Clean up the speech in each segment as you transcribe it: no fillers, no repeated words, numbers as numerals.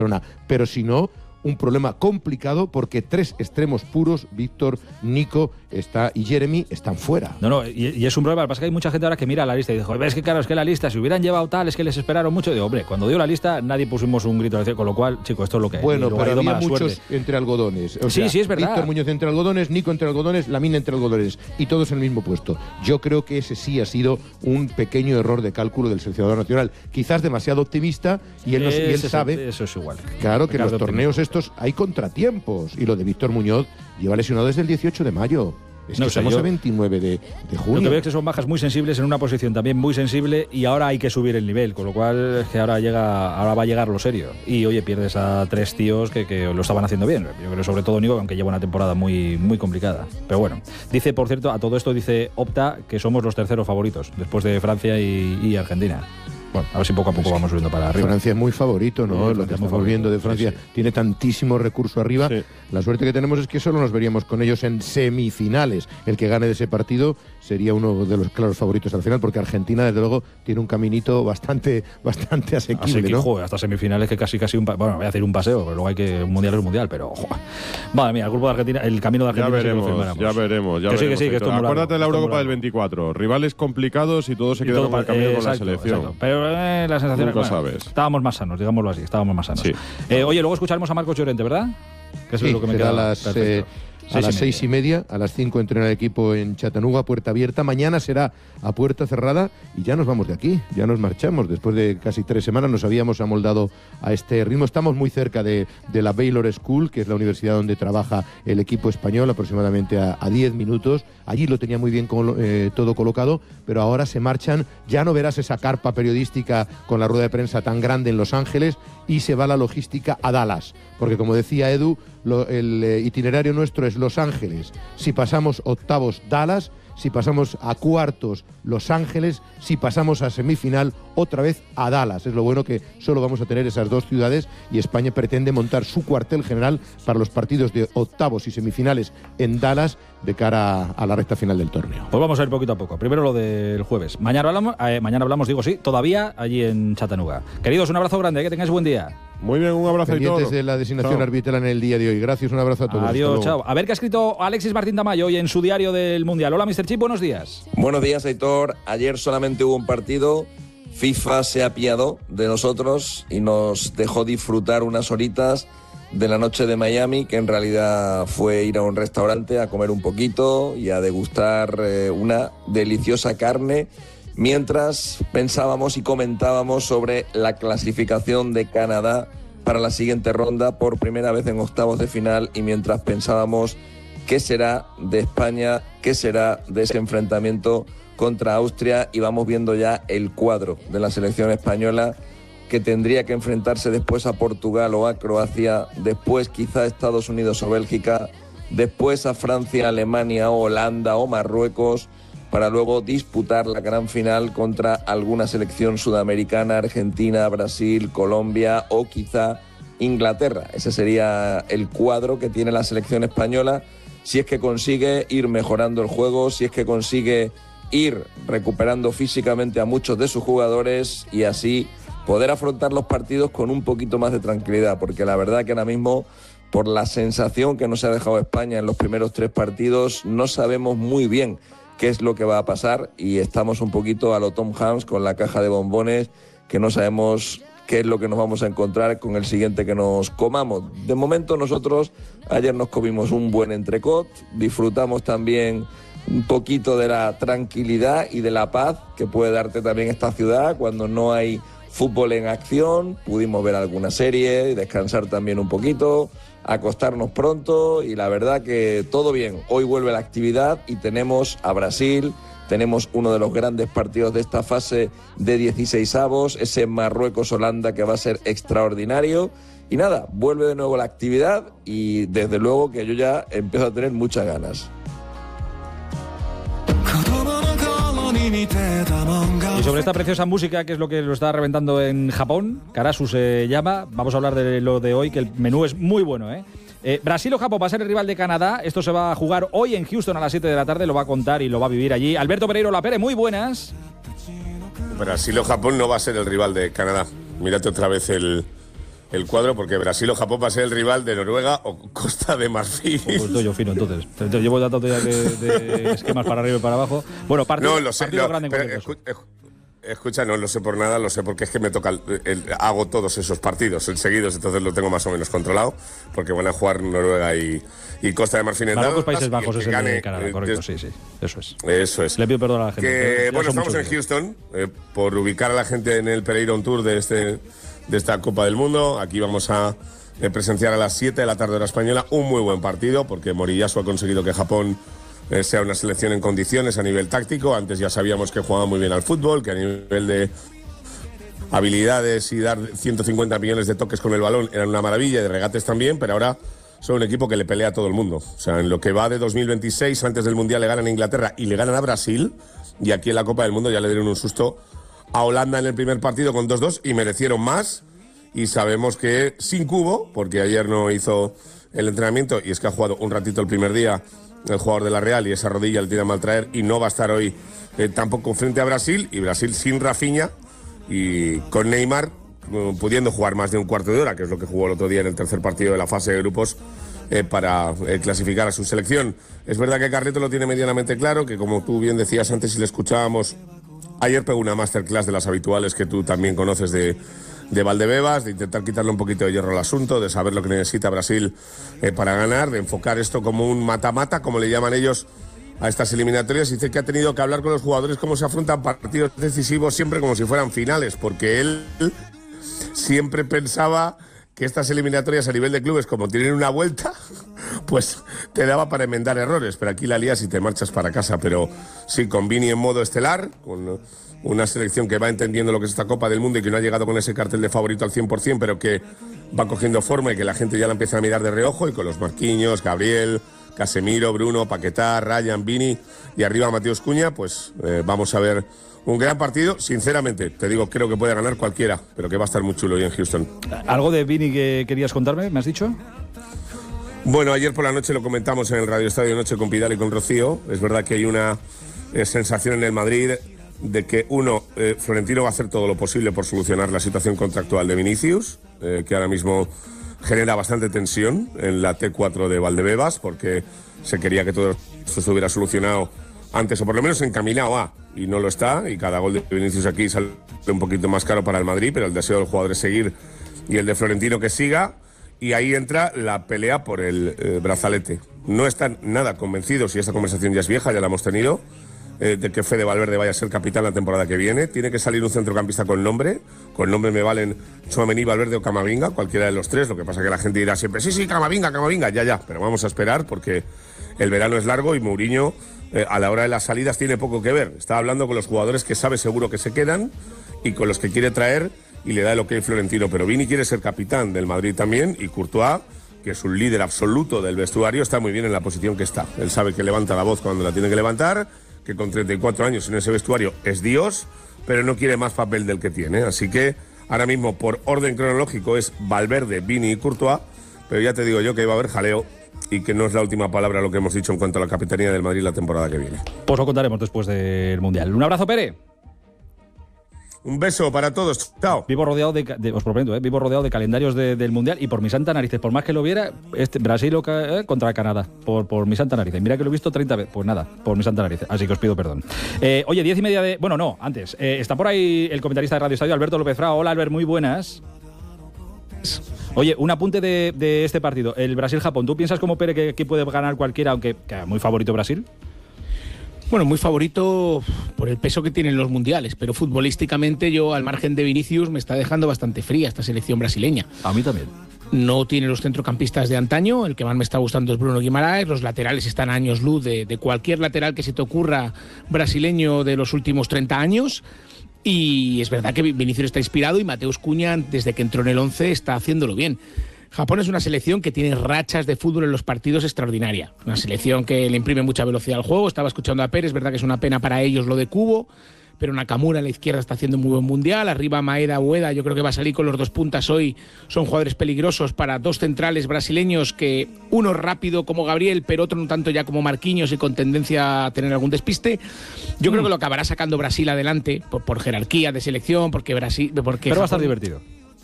pero si no, un problema complicado porque 3 extremos puros, Víctor, Nico y Jeremy, están fuera. No, y es un problema. Lo que pasa es que hay mucha gente ahora que mira la lista y dice, es que claro, es que la lista, si hubieran llevado tal, es que les esperaron mucho. Y digo, hombre, cuando dio la lista, nadie pusimos un grito al cielo, con lo cual, chicos, esto es lo que hay. Bueno, pero había muchos entre algodones. O sea, sí, es verdad. Víctor Muñoz entre algodones, Nico entre algodones, Lamine entre algodones, y todos en el mismo puesto. Yo creo que ese sí ha sido un pequeño error de cálculo del seleccionador nacional. Quizás demasiado optimista, y él sabe. Eso es igual. Claro que en los torneos estos hay contratiempos, y lo de Víctor Muñoz lleva lesionado desde el 18 de mayo. Estamos a 29 de junio. Lo que veo es que son bajas muy sensibles en una posición también muy sensible, y ahora hay que subir el nivel, con lo cual es que ahora va a llegar lo serio. Y oye, pierdes a 3 tíos que lo estaban haciendo bien. Yo creo sobre todo Nico, aunque lleva una temporada muy, muy complicada. Pero bueno, dice, por cierto, a todo esto dice Opta que somos los terceros favoritos, después de Francia y Argentina. Bueno, a ver si poco a poco vamos subiendo para arriba. Francia es muy favorito, ¿no? Sí, lo que estamos viendo de Francia, tiene tantísimo recurso arriba. Sí. La suerte que tenemos es que solo nos veríamos con ellos en semifinales. El que gane de ese partido sería uno de los claros favoritos al final, porque Argentina, desde luego, tiene un caminito bastante asequible, ¿no? Joder, hasta semifinales que casi bueno, voy a hacer un paseo, pero luego hay que un mundial es un mundial, pero joder. Madre mía, el grupo de Argentina, el camino de Argentina. Ya veremos. Que sí, que esto acuérdate de la Eurocopa del 24, rivales complicados y todo se queda con el camino con la selección. Exacto. Pero la sensación es que estábamos más sanos, digámoslo así, Sí. Oye, luego escucharemos a Marcos Llorente, ¿verdad? Que eso es lo que me queda. A las 6:30, a las 5 entrena el equipo en Chattanooga, puerta abierta. Mañana será a puerta cerrada y ya nos vamos de aquí, ya nos marchamos. Después de casi 3 semanas nos habíamos amoldado a este ritmo. Estamos muy cerca de la Baylor School, que es la universidad donde trabaja el equipo español, aproximadamente a 10 minutos. Allí lo tenía muy bien todo colocado, pero ahora se marchan. Ya no verás esa carpa periodística con la rueda de prensa tan grande en Los Ángeles, y se va la logística a Dallas, porque como decía Edu, el itinerario nuestro es Los Ángeles, si pasamos octavos Dallas, si pasamos a cuartos Los Ángeles, si pasamos a semifinal otra vez a Dallas. Es lo bueno que solo vamos a tener esas 2 ciudades, y España pretende montar su cuartel general para los partidos de octavos y semifinales en Dallas de cara a la recta final del torneo. Pues vamos a ir poquito a poco. Primero lo del jueves. Mañana hablamos, todavía allí en Chattanooga. Queridos, un abrazo grande, que tengáis buen día. Muy bien, un abrazo. Pendientes de la designación arbitral en el día de hoy. Gracias, un abrazo a todos. Adiós, chao. A ver qué ha escrito Alexis Martín Tamayo hoy en su diario del Mundial. Hola, Mr. Chip, buenos días. Buenos días, Aitor. Ayer solamente hubo un partido. FIFA se apiadó de nosotros y nos dejó disfrutar unas horitas de la noche de Miami, que en realidad fue ir a un restaurante a comer un poquito y a degustar una deliciosa carne, mientras pensábamos y comentábamos sobre la clasificación de Canadá para la siguiente ronda por primera vez en octavos de final, y mientras pensábamos qué será de España, qué será de ese enfrentamiento contra Austria, y vamos viendo ya el cuadro de la selección española, que tendría que enfrentarse después a Portugal o a Croacia, después quizá a Estados Unidos o Bélgica, después a Francia, Alemania, Holanda o Marruecos, para luego disputar la gran final contra alguna selección sudamericana, Argentina, Brasil, Colombia o quizá Inglaterra. Ese sería el cuadro que tiene la selección española, si es que consigue ir mejorando el juego, si es que consigue ir recuperando físicamente a muchos de sus jugadores, y así poder afrontar los partidos con un poquito más de tranquilidad, porque la verdad que ahora mismo, por la sensación que nos ha dejado España en los primeros 3 partidos, no sabemos muy bien qué es lo que va a pasar, y estamos un poquito a lo Tom Hanks con la caja de bombones, que no sabemos qué es lo que nos vamos a encontrar con el siguiente que nos comamos. De momento nosotros ayer nos comimos un buen entrecot, disfrutamos también un poquito de la tranquilidad y de la paz que puede darte también esta ciudad cuando no hay fútbol en acción. Pudimos ver alguna serie, descansar también un poquito, acostarnos pronto, y la verdad que todo bien. Hoy vuelve la actividad y tenemos a Brasil, tenemos uno de los grandes partidos de esta fase de 16avos, ese Marruecos-Holanda, que va a ser extraordinario. Y nada, vuelve de nuevo la actividad, y desde luego que yo ya empiezo a tener muchas ganas. Y sobre esta preciosa música, que es lo que lo está reventando en Japón, Karasu se llama, vamos a hablar de lo de hoy, que el menú es muy bueno, Brasil o Japón va a ser el rival de Canadá. Esto se va a jugar hoy en Houston a las 7 de la tarde, lo va a contar y lo va a vivir allí Alberto Pereiro Lapere. Muy buenas. Brasil o Japón no va a ser el rival de Canadá. Mírate otra vez el el cuadro, porque Brasil o Japón va a ser el rival de Noruega o Costa de Marfil. Pues estoy yo fino, entonces. Llevo datos de esquemas para arriba y para abajo. Bueno, partido grande en cualquier caso. Escucha, no lo sé por nada, lo sé porque es que me toca, hago todos esos partidos seguidos, entonces lo tengo más o menos controlado, porque van a jugar Noruega y Costa de Marfil en Marruecos, Países Bajos es el de Canadá, correcto, sí, eso es. Eso es. Le pido perdón a la gente. Bueno, estamos en Houston, por ubicar a la gente en el Pereira On Tour de esta Copa del Mundo. Aquí vamos a presenciar a las 7 de la tarde hora española un muy buen partido, porque Moriyasu ha conseguido que Japón sea una selección en condiciones a nivel táctico. Antes ya sabíamos que jugaba muy bien al fútbol, que a nivel de habilidades y dar 150 millones de toques con el balón eran una maravilla, de regates también, pero ahora son un equipo que le pelea a todo el mundo. O sea, en lo que va de 2026, antes del Mundial le ganan a Inglaterra y le ganan a Brasil, y aquí en la Copa del Mundo ya le dieron un susto a Holanda en el primer partido con 2-2 y merecieron más, y sabemos que sin Cubo, porque ayer no hizo el entrenamiento y es que ha jugado un ratito el primer día el jugador de la Real y esa rodilla le tiene a maltraer y no va a estar hoy tampoco frente a Brasil, y Brasil sin Rafinha y con Neymar pudiendo jugar más de un cuarto de hora, que es lo que jugó el otro día en el tercer partido de la fase de grupos para clasificar a su selección. Es verdad que Carleto lo tiene medianamente claro, que como tú bien decías antes y le escuchábamos, ayer pegó una masterclass de las habituales que tú también conoces de Valdebebas, de intentar quitarle un poquito de hierro al asunto, de saber lo que necesita Brasil para ganar, de enfocar esto como un mata-mata, como le llaman ellos a estas eliminatorias. Y dice que ha tenido que hablar con los jugadores cómo se afrontan partidos decisivos siempre como si fueran finales, porque él siempre pensaba que estas eliminatorias a nivel de clubes, como tienen una vuelta, pues te daba para enmendar errores, pero aquí la lías y te marchas para casa. Pero sí, con Vini en modo estelar, con una selección que va entendiendo lo que es esta Copa del Mundo y que no ha llegado con ese cartel de favorito al 100%, pero que va cogiendo forma y que la gente ya la empieza a mirar de reojo, y con los Marquinhos, Gabriel, Casemiro, Bruno, Paquetá, Ryan, Vini y arriba Mateus Cunha, pues vamos a ver un gran partido. Sinceramente, te digo, creo que puede ganar cualquiera, pero que va a estar muy chulo hoy en Houston. ¿Algo de Vini que querías contarme, me has dicho? Bueno, ayer por la noche lo comentamos en el Radio Estadio Noche con Pidal y con Rocío. Es verdad que hay una sensación en el Madrid de que Florentino va a hacer todo lo posible por solucionar la situación contractual de Vinicius, que ahora mismo genera bastante tensión en la T4 de Valdebebas, porque se quería que todo esto estuviera solucionado antes, o por lo menos encaminado y no lo está, y cada gol de Vinicius aquí sale un poquito más caro para el Madrid, pero el deseo del jugador es seguir, y el de Florentino que siga, y ahí entra la pelea por el brazalete. No están nada convencidos, y esta conversación ya es vieja, ya la hemos tenido, de que Fede Valverde vaya a ser capitán la temporada que viene. Tiene que salir un centrocampista con nombre me valen Tchouaméni, Valverde o Camavinga, cualquiera de los tres. Lo que pasa es que la gente dirá siempre, sí, Camavinga, ya, pero vamos a esperar porque el verano es largo y Mourinho a la hora de las salidas tiene poco que ver. Está hablando con los jugadores que sabe seguro que se quedan y con los que quiere traer, y le da el ok Florentino. Pero Vini quiere ser capitán del Madrid también, y Courtois, que es un líder absoluto del vestuario, está muy bien en la posición que está. Él sabe que levanta la voz cuando la tiene que levantar, que con 34 años en ese vestuario es Dios, pero no quiere más papel del que tiene. Así que ahora mismo, por orden cronológico, es Valverde, Vini y Courtois, pero ya te digo yo que va a haber jaleo y que no es la última palabra lo que hemos dicho en cuanto a la capitanía del Madrid la temporada que viene. Pues lo contaremos después del Mundial. Un abrazo, Pere. Un beso para todos. Chao. Vivo rodeado os prometo, vivo rodeado de calendarios del Mundial, y por mi santa narices, por más que lo viera, Brasil contra Canadá, por mi santa narices. Mira que lo he visto 30 veces, pues nada, por mi santa narices. Así que os pido perdón. Oye, 10:30 de... Bueno, no, antes. Está por ahí el comentarista de Radio Estadio, Alberto López Frao. Hola, Albert, muy buenas. Oye, un apunte de este partido, el Brasil-Japón. ¿Tú piensas como Pere que aquí puede ganar cualquiera, aunque muy favorito Brasil? Bueno, muy favorito por el peso que tienen los mundiales, pero futbolísticamente yo, al margen de Vinicius, me está dejando bastante fría esta selección brasileña. A mí también. No tiene los centrocampistas de antaño, el que más me está gustando es Bruno Guimaraes, los laterales están a años luz de cualquier lateral que se te ocurra brasileño de los últimos 30 años, y es verdad que Vinicius está inspirado y Mateus Cunha, desde que entró en el 11, está haciéndolo bien. Japón es una selección que tiene rachas de fútbol en los partidos extraordinaria. Una selección que le imprime mucha velocidad al juego. Estaba escuchando a Pérez, es verdad que es una pena para ellos lo de Cubo, pero Nakamura a la izquierda está haciendo un muy buen mundial. Arriba Maeda, Ueda, yo creo que va a salir con los dos puntas hoy. Son jugadores peligrosos para dos centrales brasileños, que uno rápido como Gabriel, pero otro no tanto ya como Marquinhos y con tendencia a tener algún despiste. Yo creo que lo acabará sacando Brasil adelante por jerarquía de selección, porque Pero Japón va a estar divertido.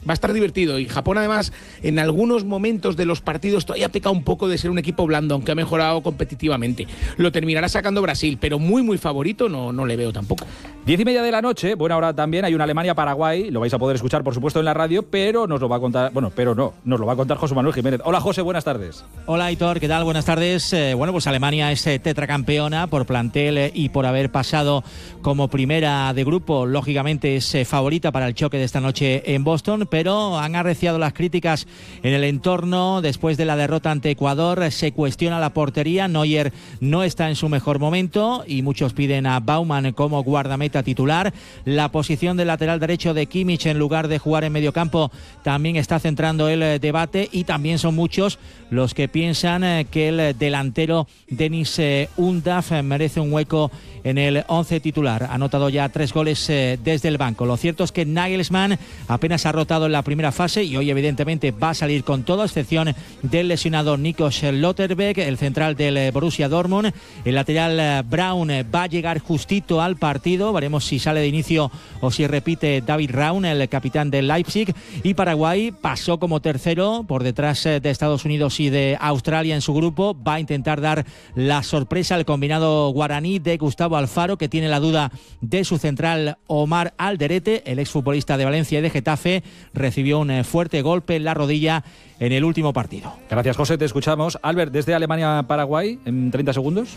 Va a estar divertido, y Japón además en algunos momentos de los partidos todavía peca un poco de ser un equipo blando, aunque ha mejorado competitivamente. Lo terminará sacando Brasil, pero muy favorito no le veo tampoco. 10:30 de la noche, buena hora también, hay una Alemania-Paraguay, lo vais a poder escuchar por supuesto en la radio, pero nos lo va a contar, nos lo va a contar José Manuel Jiménez. Hola José, buenas tardes. Hola Aitor, ¿qué tal? Buenas tardes. Pues Alemania es tetracampeona por plantel y por haber pasado como primera de grupo, lógicamente es favorita para el choque de esta noche en Boston, pero han arreciado las críticas en el entorno después de la derrota ante Ecuador. Se cuestiona la portería, Neuer no está en su mejor momento y muchos piden a Baumann como guardameta titular. La posición del lateral derecho de Kimmich en lugar de jugar en mediocampo también está centrando el debate, y también son muchos los que piensan que el delantero Denis Undav merece un hueco en el 11 titular. Ha anotado ya 3 goles desde el banco. Lo cierto es que Nagelsmann apenas ha rotado en la primera fase y hoy evidentemente va a salir con todo, a excepción del lesionado Nico Schlotterbeck, el central del Borussia Dortmund. El lateral Braun va a llegar justito al partido. Veremos si sale de inicio o si repite David Raum, el capitán del Leipzig. Y Paraguay pasó como tercero por detrás de Estados Unidos y de Australia en su grupo. Va a intentar dar la sorpresa al combinado guaraní de Gustavo Alfaro, que tiene la duda de su central Omar Alderete. El exfutbolista de Valencia y de Getafe recibió un fuerte golpe en la rodilla en el último partido. Gracias José, te escuchamos. Albert, desde Alemania-Paraguay, en 30 segundos.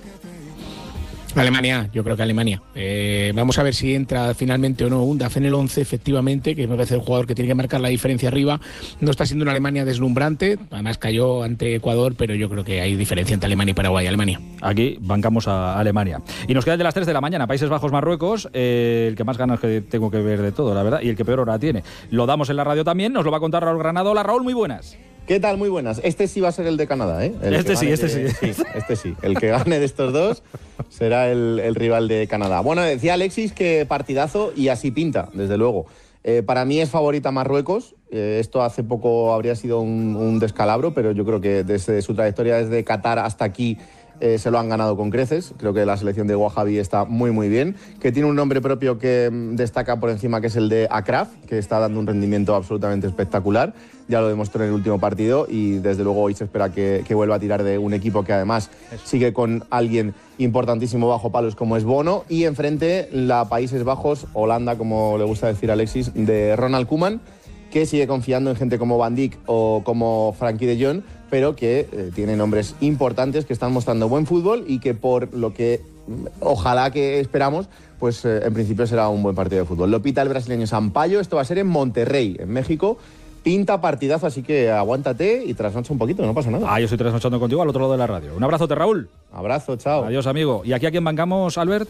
Alemania, yo creo que Alemania. Vamos a ver si entra finalmente o no Undav en el 11, efectivamente, que me parece el jugador que tiene que marcar la diferencia arriba. No está siendo una Alemania deslumbrante, además cayó ante Ecuador, pero yo creo que hay diferencia entre Alemania y Paraguay. Alemania. Aquí bancamos a Alemania. Y nos queda el de las 3 de la mañana, Países Bajos-Marruecos, el que más ganas que tengo que ver de todo, la verdad, y el que peor hora tiene. Lo damos en la radio también, nos lo va a contar Raúl Granado. Hola Raúl, muy buenas. ¿Qué tal? Muy buenas. Este sí va a ser el de Canadá, ¿eh? Este sí. Este sí. El que gane de estos dos será el rival de Canadá. Bueno, decía Alexis que partidazo, y así pinta, desde luego. Para mí es favorita Marruecos. Esto hace poco habría sido un descalabro, pero yo creo que desde su trayectoria desde Qatar hasta aquí se lo han ganado con creces. Creo que la selección de Wahabi está muy bien, que tiene un nombre propio que destaca por encima, que es el de Akraf, que está dando un rendimiento absolutamente espectacular. Ya lo demostró en el último partido, y desde luego hoy se espera que vuelva a tirar de un equipo que además sigue con alguien importantísimo bajo palos como es Bono, y enfrente la Países Bajos, Holanda, como le gusta decir a Alexis, de Ronald Koeman, que sigue confiando en gente como Van Dijk o como Frankie de Jong, pero que tiene nombres importantes, que están mostrando buen fútbol, y que por lo que ojalá que esperamos, pues en principio será un buen partido de fútbol. Lo pita el brasileño Sampaio. Esto va a ser en Monterrey, en México. Pinta partidazo, así que aguántate y trasnocha un poquito, no pasa nada. Yo estoy trasnochando contigo al otro lado de la radio. Un abrazote, Raúl. Abrazo, chao. Adiós, amigo. ¿Y aquí a quién bancamos, Albert?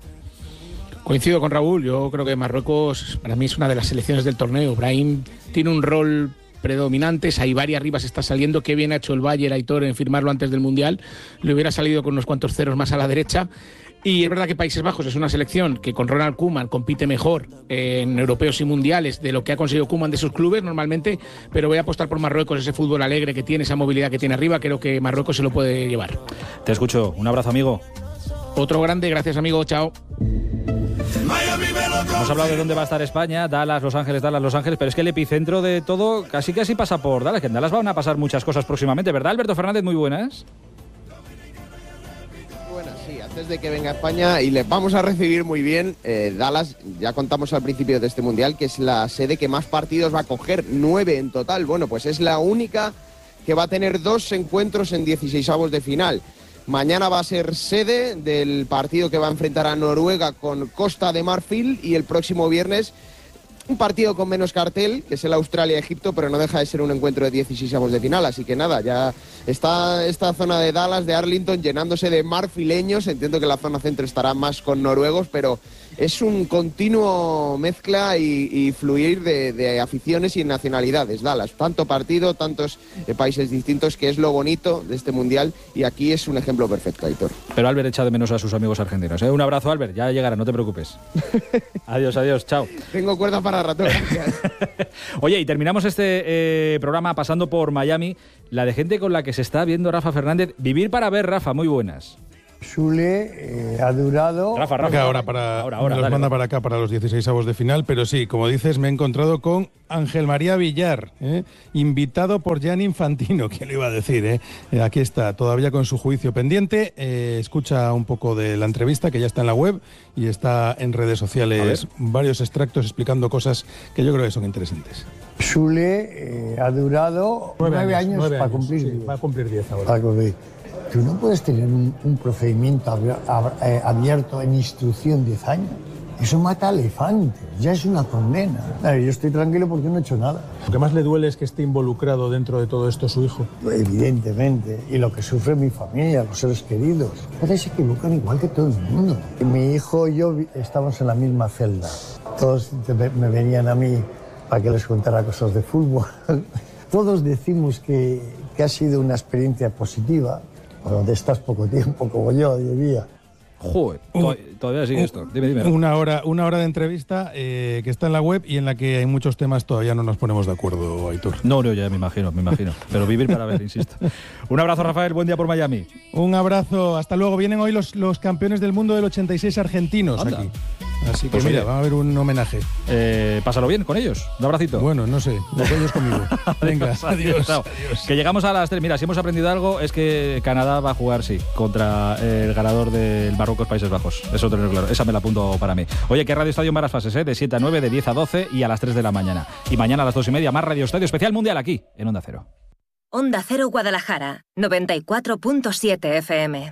Coincido con Raúl, yo creo que Marruecos para mí es una de las selecciones del torneo. Brahim tiene un rol predominante, Saibari arriba se está saliendo. Qué bien ha hecho el Bayern, Aitor, en firmarlo antes del Mundial. Le hubiera salido con unos cuantos ceros más a la derecha. Y es verdad que Países Bajos es una selección que con Ronald Koeman compite mejor en europeos y mundiales de lo que ha conseguido Koeman de sus clubes normalmente, pero voy a apostar por Marruecos, ese fútbol alegre que tiene, esa movilidad que tiene arriba. Creo que Marruecos se lo puede llevar. Te escucho, un abrazo, amigo. Otro grande, gracias amigo, chao. Hemos hablado de dónde va a estar España, Dallas, Los Ángeles, pero es que el epicentro de todo casi pasa por Dallas, que en Dallas van a pasar muchas cosas próximamente, ¿verdad, Alberto Fernández? Muy buenas. Sí, antes de que venga España, y les vamos a recibir muy bien. Dallas, ya contamos al principio de este Mundial, que es la sede que más partidos va a coger, 9 en total. Bueno, pues es la única que va a tener 2 encuentros en 16avos de final. Mañana va a ser sede del partido que va a enfrentar a Noruega con Costa de Marfil, y el próximo viernes un partido con menos cartel, que es el Australia-Egipto, pero no deja de ser un encuentro de 16avos de final. Así que nada, ya está esta zona de Dallas, de Arlington, llenándose de marfileños. Entiendo que la zona centro estará más con noruegos, pero es un continuo mezcla y fluir de aficiones y nacionalidades. Dallas, tanto partido, tantos países distintos, que es lo bonito de este Mundial, y aquí es un ejemplo perfecto, Aitor. Pero Albert echa de menos a sus amigos argentinos, ¿eh? Un abrazo, Albert, ya llegará, no te preocupes. Adiós, chao. Tengo cuerda para rato, gracias. Oye, y terminamos este programa pasando por Miami, la de gente con la que se está viendo Rafa Fernández. Vivir para ver, Rafa, muy buenas. Sule ha durado... Rafa, ahora nos manda para acá, para los 16avos de final, pero sí, como dices, me he encontrado con Ángel María Villar, invitado por Gianni Infantino, ¿quién le iba a decir? Aquí está, todavía con su juicio pendiente, escucha un poco de la entrevista que ya está en la web y está en redes sociales varios extractos explicando cosas que yo creo que son interesantes. Sule ha durado 9 años para cumplir 10. Va a cumplir 10 ahora. Para cumplir. Tú no puedes tener un procedimiento abierto en instrucción 10 años. Eso mata a elefantes, ya es una condena. Yo estoy tranquilo porque no he hecho nada. Lo que más le duele es que esté involucrado dentro de todo esto su hijo. Evidentemente, y lo que sufre mi familia, los seres queridos. Pero se equivocan igual que todo el mundo. Mi hijo y yo estamos en la misma celda. Todos me venían a mí para que les contara cosas de fútbol. Todos decimos que ha sido una experiencia positiva. Cuando estás poco tiempo, como yo, diría. Joder, todavía sigue esto. Dime. Una hora de entrevista que está en la web y en la que hay muchos temas todavía no nos ponemos de acuerdo, Aitor. No, ya me imagino. Pero vivir para ver, insisto. Un abrazo, Rafael. Buen día por Miami. Un abrazo. Hasta luego. Vienen hoy los campeones del mundo del 86 argentinos. Anda. Aquí. Así que pues mira, va a haber un homenaje. Pásalo bien con ellos. Un abracito. Bueno, no sé. Los ellos conmigo. Venga, adiós. Que llegamos a las 3. Mira, si hemos aprendido algo es que Canadá va a jugar, sí, contra el ganador del Marruecos-Países Bajos. Eso tenerlo claro. Esa me la apunto para mí. Oye, que Radio Estadio en varias fases, de 7 a 9, de 10 a 12 y a las 3 de la mañana. Y mañana a las 2:30 más Radio Estadio Especial Mundial aquí, en Onda Cero. Onda Cero Guadalajara, 94.7 FM.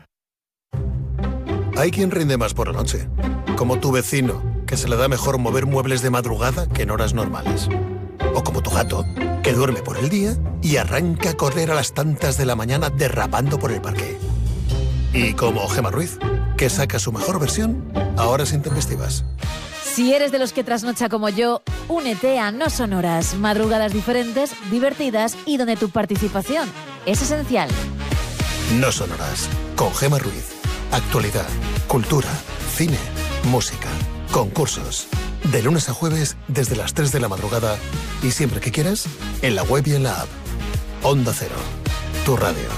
Hay quien rinde más por la noche, como tu vecino, que se le da mejor mover muebles de madrugada que en horas normales. O como tu gato, que duerme por el día y arranca a correr a las tantas de la mañana derrapando por el parque. Y como Gemma Ruiz, que saca su mejor versión a horas intempestivas. Si eres de los que trasnocha como yo, únete a No Sonoras, madrugadas diferentes, divertidas y donde tu participación es esencial. No Sonoras, con Gemma Ruiz. Actualidad, cultura, cine, música, concursos. De lunes a jueves desde las 3 de la madrugada y siempre que quieras, en la web y en la app. Onda Cero, tu radio.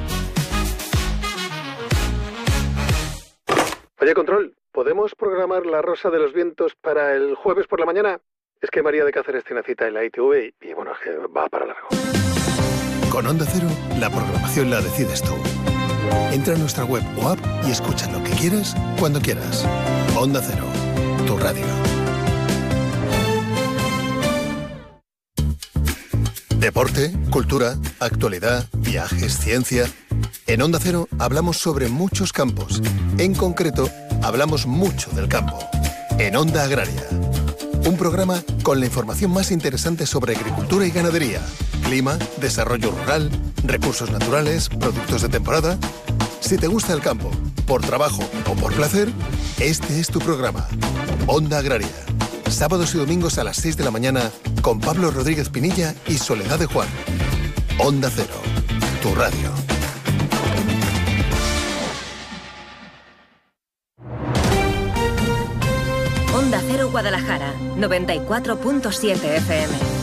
Oye, Control, ¿podemos programar La Rosa de los Vientos para el jueves por la mañana? Es que María de Cáceres tiene cita en la ITV y bueno, es que va para largo. Con Onda Cero, la programación la decides tú. Entra en nuestra web o app y escucha lo que quieras, cuando quieras. Onda Cero, tu radio. Deporte, cultura, actualidad, viajes, ciencia. En Onda Cero hablamos sobre muchos campos. En concreto, hablamos mucho del campo. En Onda Agraria. Un programa con la información más interesante sobre agricultura y ganadería, clima, desarrollo rural, recursos naturales, productos de temporada. Si te gusta el campo, por trabajo o por placer, este es tu programa. Onda Agraria. Sábados y domingos a las 6 de la mañana con Pablo Rodríguez Pinilla y Soledad de Juan. Onda Cero, tu radio. Onda Cero Guadalajara, 94.7 FM.